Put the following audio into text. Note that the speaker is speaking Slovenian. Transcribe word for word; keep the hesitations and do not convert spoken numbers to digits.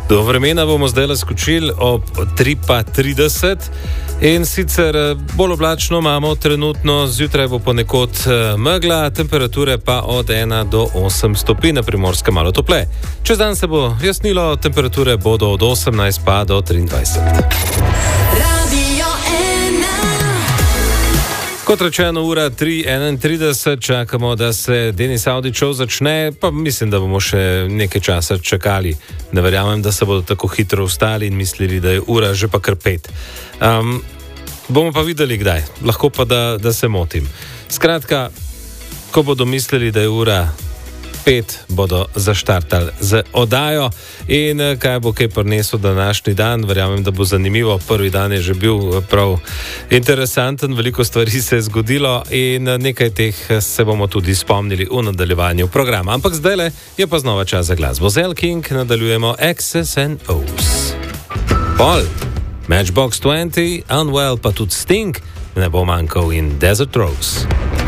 Do vremena bomo zdaj skočili ob tri pa trideset in sicer bolj oblačno imamo trenutno, zjutraj bo ponekod megla, temperature pa od ena do osem stopinj, na Primorskem malo tople. Čez dan se bo jasnilo, temperature bodo od osemnajst pa do triindvajset. Kot rečeno, ura tri enaintrideset, čakamo, da se Denis Audi Show začne, pa mislim, da bomo še nekaj časa čakali. Ne verjamem, da se bodo tako hitro vstali in mislili, da je ura že pa kar pet. Um, bomo pa videli kdaj, lahko pa da, da se motim. Skratka, ko bodo mislili, da je ura pet, bodo zaštartali z oddajo in kaj bo kaj prinesel današnji dan, verjamem, da bo zanimivo. Prvi dan je že bil prav interesanten, veliko stvari se je zgodilo in nekaj teh se bomo tudi spomnili v nadaljevanju programa. Ampak zdajle je pa znova čas za glasbo. Z El King nadaljujemo X's and O's. Pol, Matchbox dvajset, Unwell pa tudi Sting, ne bo manjkal in Desert Rose.